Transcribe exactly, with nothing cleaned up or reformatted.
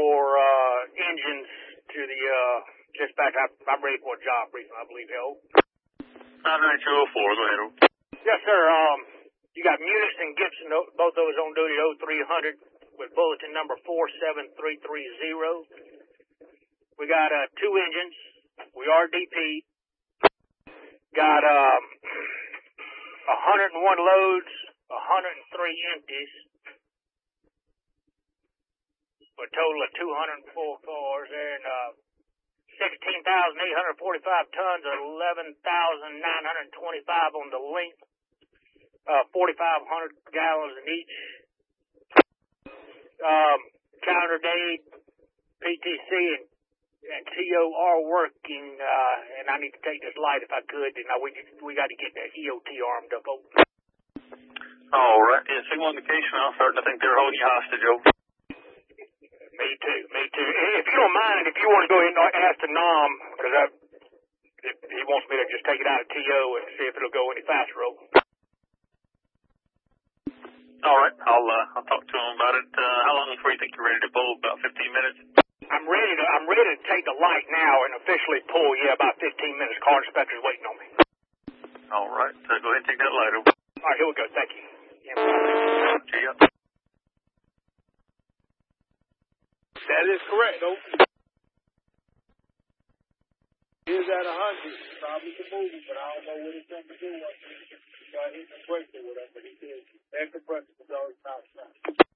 for uh, engines to the uh, dispatch. I, I'm ready for a job briefing, I believe. Hello. nine nine two oh four. Go ahead. Yes, sir. Um, you got Munis and Gibson, both those on duty at oh three hundred with bulletin number four seven three three zero. We got uh, two engines. We are D P. Got um, one hundred one loads, one hundred three empties. For a total of two hundred four cars there, and uh, sixteen thousand eight hundred forty-five tons, eleven thousand nine hundred twenty-five on the length, uh, forty-five hundred gallons in each. Um, calendar date, P T C and, and T O are working, uh, and I need to take this light if I could. And I, we we got to get that E O T armed up. Over. All right. Yeah, signal indication. I'm starting to think they're holding you hostage, Joe. Me too, me too. If you don't mind, if you want to go ahead and ask the N O M, because he wants me to just take it out of T O and see if it'll go any faster. Over. All right, I'll uh, I'll talk to him about it. Uh, how long before you think you're ready to pull? About fifteen minutes. I'm ready to I'm ready to take the light now and officially pull. Yeah, about fifteen minutes. Car inspector's waiting on me. All right, so go ahead and take that light over. All right, here we go. Thank you. Yeah. See ya. That is correct, though. He's at a hundred. Probably can move it, but I don't know what it's going to do. He got hit in the brakes or whatever. He did. That compressor was always outside.